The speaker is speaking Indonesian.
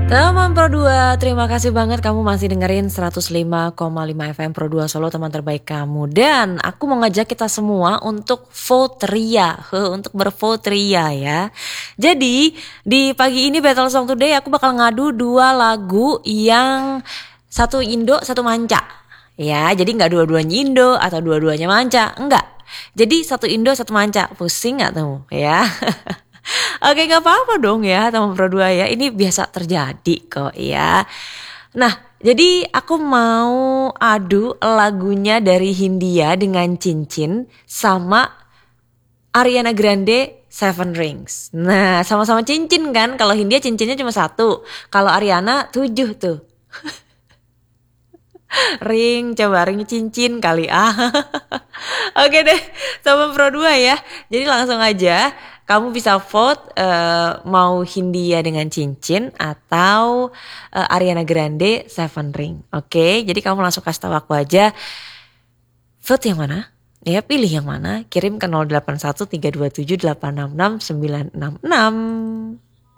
Teman Pro 2, terima kasih banget kamu masih dengerin 105,5 FM Pro 2 Solo, teman terbaik kamu. Dan aku mau ngajak kita semua untuk vote Ria, untuk bervote Ria ya. Jadi di pagi ini Battle Song Today aku bakal ngadu 2 lagu yang satu Indo, satu manca. Ya, jadi gak dua-duanya Indo atau dua-duanya manca, enggak. Jadi satu Indo, satu manca, pusing gak tuh ya. Oke, gak apa-apa dong ya teman Pro 2 ya. Ini biasa terjadi kok ya. Nah, jadi aku mau adu lagunya dari Hindia dengan Cincin sama Ariana Grande Seven Rings. Nah, sama-sama cincin kan. Kalau Hindia cincinnya cuma 1. Kalau Ariana 7 tuh. Ring, coba ring cincin kali Oke deh, sama Pro 2 ya. Jadi langsung aja kamu bisa vote mau Hindia dengan cincin atau Ariana Grande Seven Ring. Oke, jadi kamu langsung kasih tahu aku aja vote yang mana. Ya, pilih yang mana, kirim ke 081327866966.